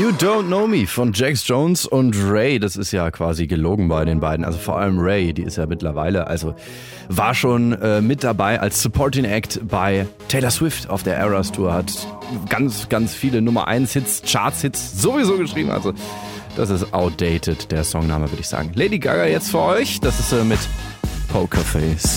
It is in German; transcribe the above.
You Don't Know Me von Jax Jones und Ray. Das ist ja quasi gelogen bei den beiden. Also vor allem Ray, die ist ja mittlerweile, also war schon mit dabei als Supporting Act bei Taylor Swift auf der Eras Tour. Hat ganz, ganz viele Nummer 1 Hits, Charts-Hits sowieso geschrieben. Also das ist outdated, der Songname, würde ich sagen. Lady Gaga jetzt für euch. Das ist mit Pokerface.